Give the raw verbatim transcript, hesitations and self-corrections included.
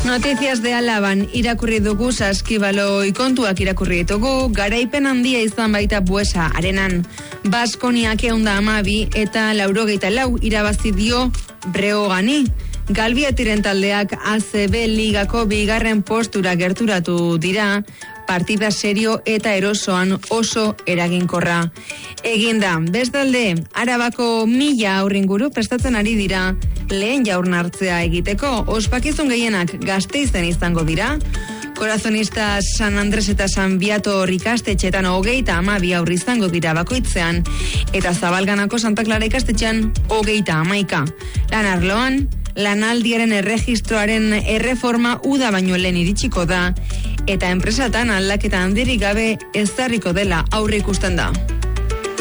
Noticias de Alaban irakurri dugu Saskibaloi kontuak irakurri ditugu, garaipen handia izan baita Buesa arenan. Baskoniak eunda amabi eta laurogeita lau irabazi dio Breogani. Galbiatiren taldeak A C B ligako bigarren postura gerturatu dira, partida serio eta erosoan oso eraginkorra. Eginda, bestalde, Arabako mila aurringuru prestatzen ari dira lehen jaurnartzea egiteko, ospakizun gehienak Gasteizen izango dira. Corazonista San Andres eta San Viator ikastetxetan hogeita amabi aurri izango dira bakoitzean, eta Zabalganako Santa Clara ikastetxean hogeita amaika. Lan arloan, lanaldiaren erregistroaren erreforma uda baino lehen iritsiko da, eta enpresatan aldaketa handirik gabe ezarriko dela aurre ikusten da.